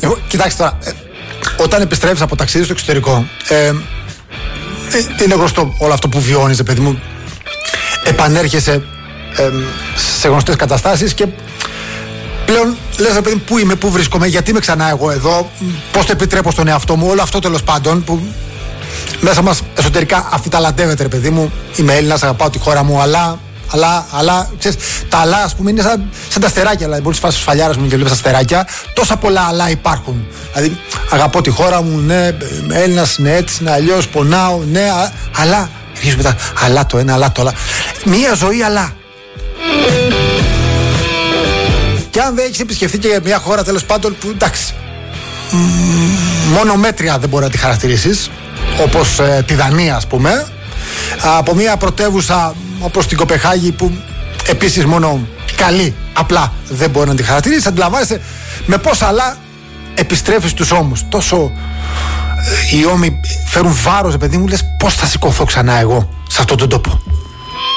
Κοιτάξτε τώρα, όταν επιστρέφεις από ταξίδι στο εξωτερικό, είναι γνωστό όλο αυτό που βιώνεις, παιδί μου. Επανέρχεσαι σε γνωστές καταστάσεις και πλέον λες, παιδί μου, πού είμαι, πού βρίσκομαι, γιατί είμαι ξανά εγώ εδώ, πώς το επιτρέπω στον εαυτό μου, όλο αυτό τέλος πάντων που μέσα μας εσωτερικά αφιταλαντεύεται, ρε παιδί μου. Είμαι Έλληνας, αγαπάω τη χώρα μου, αλλά ξέρεις, τα αλλά, ας πούμε, είναι σαν τα αστεράκια. Δηλαδή, μπορείς να φάσεις φαλιάρας μου και βλέπεις αστεράκια. Τόσα πολλά αλλά υπάρχουν. Δηλαδή, αγαπώ τη χώρα μου, ναι, είμαι Έλληνας, ναι, έτσι, ναι, αλλιώς, πονάω, ναι, αλλά. Αρχίζουμε μετά, αλλά το ένα, αλλά το άλλο. Μία ζωή, αλλά. Και αν δεν έχεις επισκεφθεί και μια χώρα, τέλος πάντων, που εντάξει, μόνο μέτρια δεν μπορεί να τη χαρακτηρίσεις, όπως τη Δανία, ας πούμε, από μια πρωτεύουσα όπως την Κοπεχάγη, που επίσης μόνο καλή απλά δεν μπορεί να τη χαρακτηρίσεις, αντιλαμβάνεσαι με πόσα άλλα επιστρέφεις στους ώμους. Τόσο οι ώμοι φέρουν βάρος, παιδί μου, λες πώς θα σηκωθώ ξανά εγώ σε αυτόν τον τόπο.